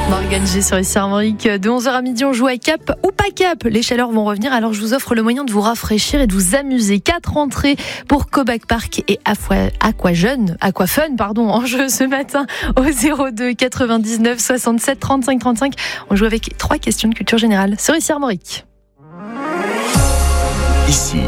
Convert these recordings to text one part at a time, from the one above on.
Morgane G sur ici Armorique. De 11h à midi, on joue à Cap ou pas Cap. Les chaleurs vont revenir, alors je vous offre le moyen de vous rafraîchir et de vous amuser. 4 entrées pour Cobac Park et Aquafun en jeu ce matin au 02 99 67 35 35. On joue avec 3 questions de culture générale sur ici Armorique. Ici,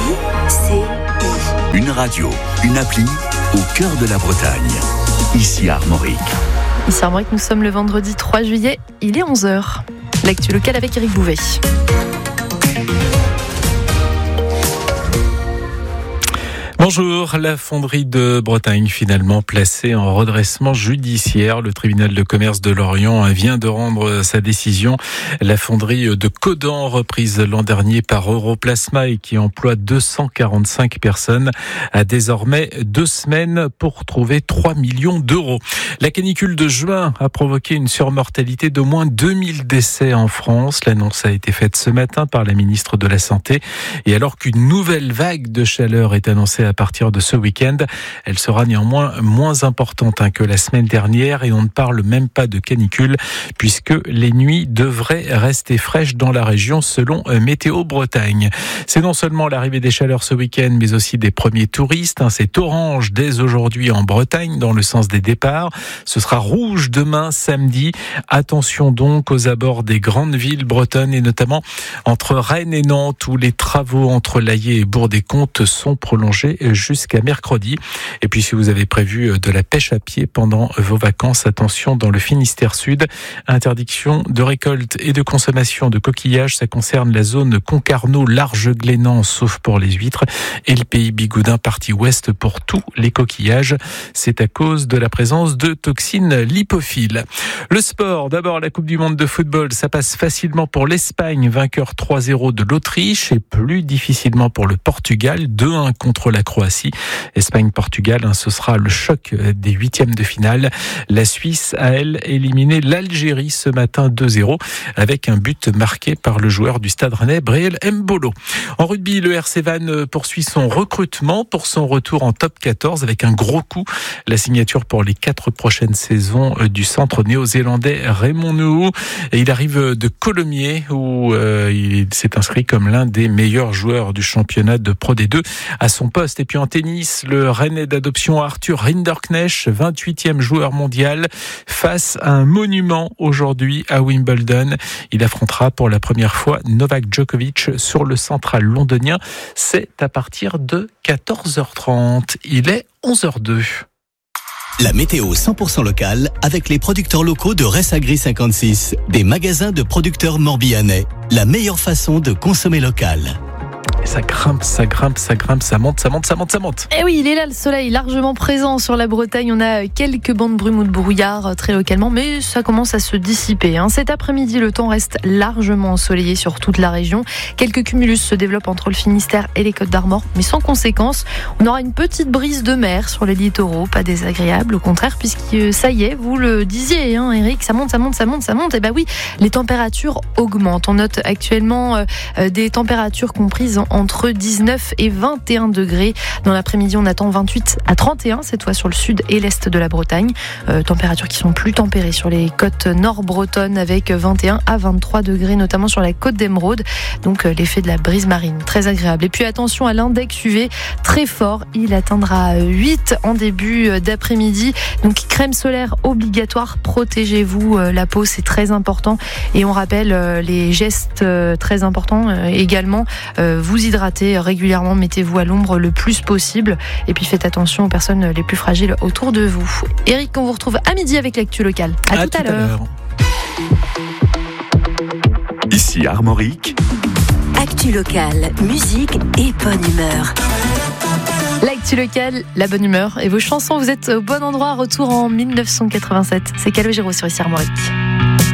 une radio, une appli au cœur de la Bretagne. Ici Armorique. Ici Armorique, nous sommes le vendredi 3 juillet, il est 11h. L'actu locale avec Éric Bouvet. Bonjour, la fonderie de Bretagne finalement placée en redressement judiciaire. Le tribunal de commerce de Lorient vient de rendre sa décision. La fonderie de Codan, reprise l'an dernier par Europlasma et qui emploie 245 personnes, a désormais 2 semaines pour trouver 3 millions d'euros. La canicule de juin a provoqué une surmortalité d'au moins 2000 décès en France. L'annonce a été faite ce matin par la ministre de la Santé. Et alors qu'une nouvelle vague de chaleur est annoncée à partir de ce week-end, elle sera néanmoins moins importante que la semaine dernière et on ne parle même pas de canicule puisque les nuits devraient rester fraîches dans la région selon Météo Bretagne. C'est non seulement l'arrivée des chaleurs ce week-end mais aussi des premiers touristes. C'est orange dès aujourd'hui en Bretagne dans le sens des départs. Ce sera rouge demain samedi. Attention donc aux abords des grandes villes bretonnes et notamment entre Rennes et Nantes où les travaux entre Laillé et Bourg-des-Comptes sont prolongés jusqu'à mercredi. Et puis si vous avez prévu de la pêche à pied pendant vos vacances, attention dans le Finistère Sud. Interdiction de récolte et de consommation de coquillages. Ça concerne la zone Concarneau, Large-Glénan, sauf pour les huîtres, et le pays Bigoudin, partie ouest pour tous les coquillages. C'est à cause de la présence de toxines lipophiles. Le sport, d'abord la Coupe du Monde de football. Ça passe facilement pour l'Espagne, vainqueur 3-0 de l'Autriche, et plus difficilement pour le Portugal, 2-1 contre la Croatie. Espagne-Portugal, ce sera le choc des 8e de finale. La Suisse a, elle, éliminé l'Algérie ce matin 2-0 avec un but marqué par le joueur du Stade Rennais, Breel Mbolo. En rugby, le RC Vannes poursuit son recrutement pour son retour en top 14 avec un gros coup. La signature pour les 4 prochaines saisons du centre néo-zélandais Raymond Nouhou. Et il arrive de Colomiers où il s'est inscrit comme l'un des meilleurs joueurs du championnat de Pro D2 à son poste. Et puis en tennis, le Rennais d'adoption Arthur Rinderknecht, 28e joueur mondial, face à un monument aujourd'hui à Wimbledon. Il affrontera pour la première fois Novak Djokovic sur le central londonien. C'est à partir de 14h30. Il est 11h02. La météo 100% locale avec les producteurs locaux de Ressagri 56, des magasins de producteurs morbihanais. La meilleure façon de consommer local. Ça grimpe, ça monte. Et oui, il est là le soleil largement présent sur la Bretagne. On a quelques bancs de brume ou de brouillard très localement, mais ça commence à se dissiper. Cet après-midi, le temps reste largement ensoleillé sur toute la région. Quelques cumulus se développent entre le Finistère et les Côtes d'Armor, mais sans conséquence. On aura une petite brise de mer sur les littoraux, pas désagréable, au contraire, puisque ça y est, vous le disiez, Eric, ça monte. Et bah oui, les températures augmentent. On note actuellement des températures comprises entre 19 et 21 degrés. Dans l'après-midi, on attend 28 à 31, cette fois sur le sud et l'est de la Bretagne. Températures qui sont plus tempérées sur les côtes nord-bretonnes avec 21 à 23 degrés, notamment sur la côte d'Émeraude. Donc l'effet de la brise marine, très agréable. Et puis attention à l'index UV, très fort. Il atteindra 8 en début d'après-midi. Donc crème solaire obligatoire, protégez-vous la peau, c'est très important. Et on rappelle les gestes très importants également. Vous hydratez régulièrement, mettez-vous à l'ombre le plus possible et puis faites attention aux personnes les plus fragiles autour de vous. Eric, on vous retrouve à midi avec l'actu locale. À tout à l'heure. Ici Armorique. Actu locale, musique et bonne humeur. L'actu locale, la bonne humeur et vos chansons, vous êtes au bon endroit. Retour en 1987. C'est Calogero sur ici Armorique.